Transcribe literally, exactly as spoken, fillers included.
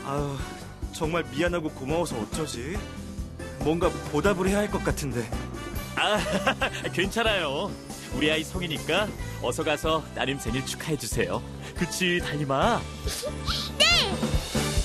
아유, 정말 미안하고 고마워서 어쩌지? 뭔가 보답을 해야 할 것 같은데. 아, 괜찮아요. 우리 아이 성이니까 어서 가서 따님 생일 축하해주세요. 그치, 달님아? 네!